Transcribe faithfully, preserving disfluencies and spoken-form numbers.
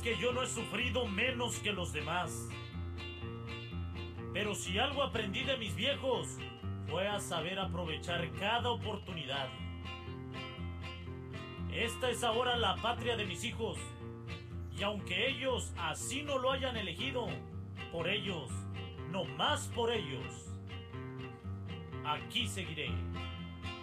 que yo no he sufrido menos que los demás. Pero si algo aprendí de mis viejos, fue a saber aprovechar cada oportunidad. Esta es ahora la patria de mis hijos, y aunque ellos así no lo hayan elegido, por ellos, no más por ellos, aquí seguiré.